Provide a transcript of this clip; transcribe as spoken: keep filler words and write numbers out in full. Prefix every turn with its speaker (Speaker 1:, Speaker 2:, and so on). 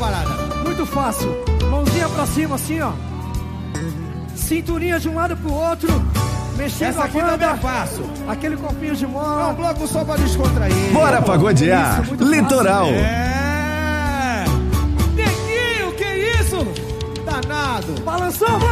Speaker 1: parada?
Speaker 2: Muito fácil. Mãozinha pra cima, assim, ó. Cinturinha de um lado pro outro. Mexendo
Speaker 1: Essa
Speaker 2: a
Speaker 1: aqui
Speaker 2: banda.
Speaker 1: também é fácil.
Speaker 2: Aquele copinho de
Speaker 1: É um
Speaker 2: mão.
Speaker 1: bloco só pra descontrair.
Speaker 3: Bora pagodear.
Speaker 2: Isso,
Speaker 3: Litoral.
Speaker 1: É. Neguinho, que isso? Danado.
Speaker 2: Balançou, vai!